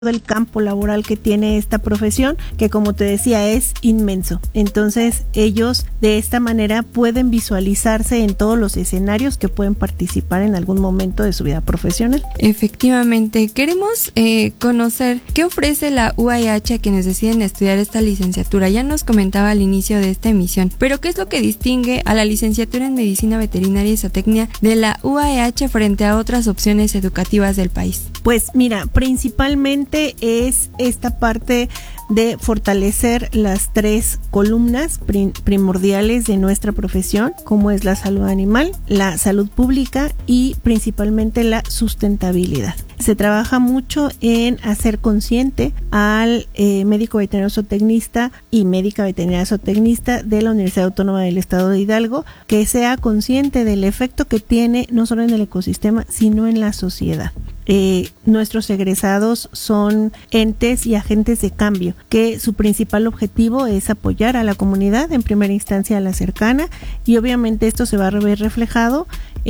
del campo laboral que tiene esta profesión, que como te decía es inmenso. Entonces ellos de esta manera pueden visualizarse en todos los escenarios que pueden participar en algún momento de su vida profesional. Efectivamente, queremos conocer qué ofrece la UAH a quienes deciden estudiar esta licenciatura. Ya nos comentaba al inicio de esta emisión, pero ¿qué es lo que distingue a la licenciatura en Medicina Veterinaria y Zootecnia de la UAH frente a otras opciones educativas del país? Pues mira, principalmente es esta parte de fortalecer las tres columnas primordiales de nuestra profesión, como es la salud animal, la salud pública y principalmente la sustentabilidad. Se trabaja mucho en hacer consciente al médico veterinario zootecnista y médica veterinaria zootecnista de la Universidad Autónoma del Estado de Hidalgo, que sea consciente del efecto que tiene no solo en el ecosistema, sino en la sociedad. Nuestros egresados son entes y agentes de cambio, que su principal objetivo es apoyar a la comunidad, en primera instancia a la cercana, y obviamente esto se va a ver reflejado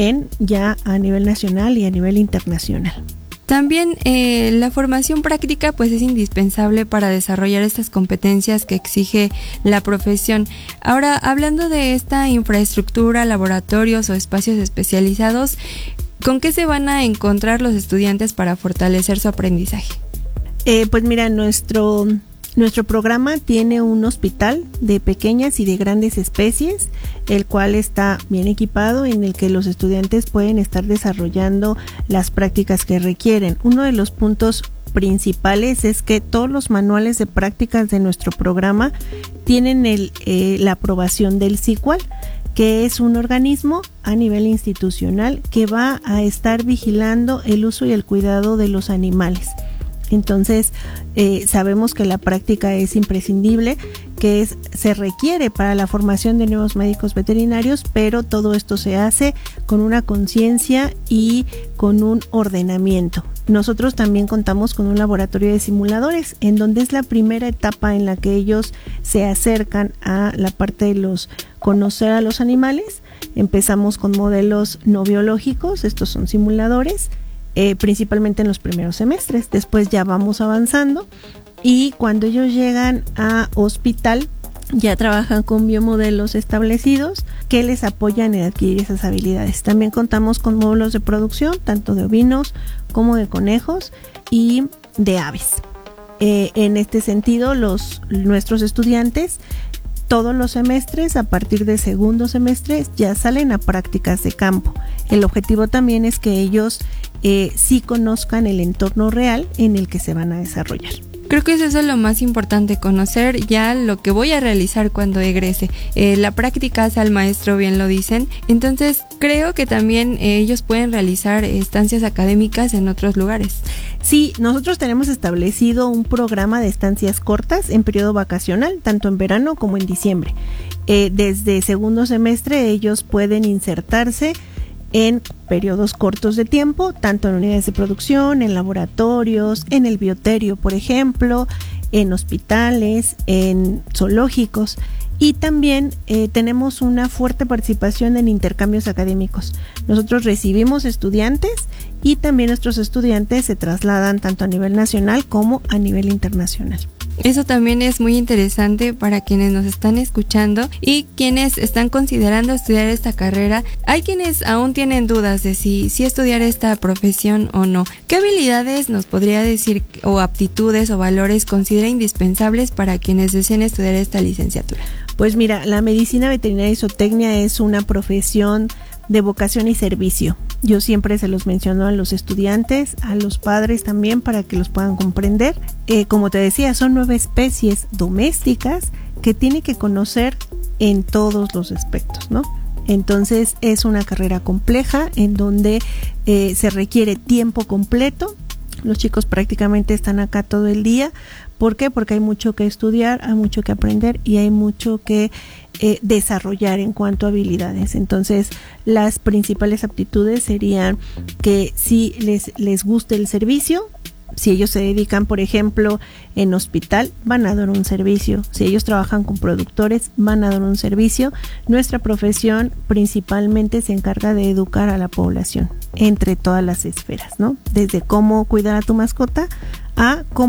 ya a nivel nacional y a nivel internacional. También la formación práctica pues es indispensable para desarrollar estas competencias que exige la profesión. Ahora, hablando de esta infraestructura, laboratorios o espacios especializados, ¿con qué se van a encontrar los estudiantes para fortalecer su aprendizaje? Pues mira, nuestro programa tiene un hospital de pequeñas y de grandes especies, el cual está bien equipado, en el que los estudiantes pueden estar desarrollando las prácticas que requieren. Uno de los puntos principales es que todos los manuales de prácticas de nuestro programa tienen la aprobación del CICUAL, que es un organismo a nivel institucional que va a estar vigilando el uso y el cuidado de los animales. Entonces, sabemos que la práctica es imprescindible, que se requiere para la formación de nuevos médicos veterinarios, pero todo esto se hace con una conciencia y con un ordenamiento. Nosotros también contamos con un laboratorio de simuladores, en donde es la primera etapa en la que ellos se acercan a la parte de conocer a los animales. Empezamos con modelos no biológicos, estos son simuladores, principalmente en los primeros semestres. Después ya vamos avanzando y cuando ellos llegan a hospital ya trabajan con biomodelos establecidos que les apoyan en adquirir esas habilidades. También contamos con módulos de producción, tanto de ovinos como de conejos y de aves. En este sentido, nuestros estudiantes todos los semestres, a partir del segundo semestre, ya salen a prácticas de campo. El objetivo también es que ellos sí conozcan el entorno real en el que se van a desarrollar. Creo que eso es lo más importante, conocer ya lo que voy a realizar cuando egrese. La práctica hace al maestro, bien lo dicen. Entonces, creo que también ellos pueden realizar estancias académicas en otros lugares. Sí, nosotros tenemos establecido un programa de estancias cortas en periodo vacacional, tanto en verano como en diciembre. Desde segundo semestre ellos pueden insertarse en periodos cortos de tiempo, tanto en unidades de producción, en laboratorios, en el bioterio, por ejemplo, en hospitales, en zoológicos, y también tenemos una fuerte participación en intercambios académicos. Nosotros recibimos estudiantes y también nuestros estudiantes se trasladan tanto a nivel nacional como a nivel internacional. Eso también es muy interesante para quienes nos están escuchando y quienes están considerando estudiar esta carrera. Hay quienes aún tienen dudas de si estudiar esta profesión o no. ¿Qué habilidades nos podría decir, o aptitudes o valores considera indispensables para quienes deseen estudiar esta licenciatura? Pues mira, la medicina veterinaria y zootecnia es una profesión de vocación y servicio. Yo siempre se los menciono a los estudiantes, a los padres también, para que los puedan comprender. Como te decía, son 9 especies domésticas que tiene que conocer en todos los aspectos, ¿no? Entonces es una carrera compleja en donde se requiere tiempo completo. Los chicos prácticamente están acá todo el día. ¿Por qué? Porque hay mucho que estudiar, hay mucho que aprender y hay mucho que desarrollar en cuanto a habilidades. Entonces, las principales aptitudes serían que si les guste el servicio. Si ellos se dedican, por ejemplo, en hospital, van a dar un servicio. Si ellos trabajan con productores, van a dar un servicio. Nuestra profesión principalmente se encarga de educar a la población entre todas las esferas, ¿no? Desde cómo cuidar a tu mascota a